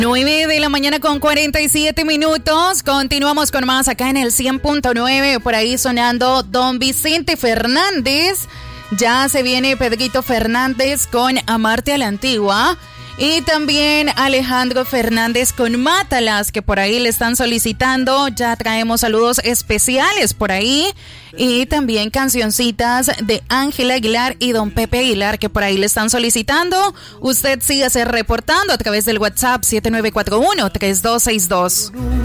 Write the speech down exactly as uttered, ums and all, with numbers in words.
nueve de la mañana con cuarenta y siete minutos. Continuamos con más acá en el cien punto nueve. Por ahí sonando Don Vicente Fernández. Ya se viene Pedrito Fernández con Amarte a la Antigua. Y también Alejandro Fernández con Mátalas, que por ahí le están solicitando. Ya traemos saludos especiales por ahí. Y también cancioncitas de Ángela Aguilar y Don Pepe Aguilar, que por ahí le están solicitando. Usted sígase reportando a través del WhatsApp siete nueve cuatro uno, tres dos seis dos.